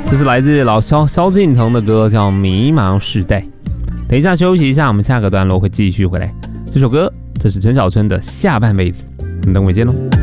这是来自老萧敬腾的歌，叫《迷茫时代》。等一下休息一下，我们下个段落会继续回来。这首歌，这是陈小春的《下半辈子》，我们等会见喽。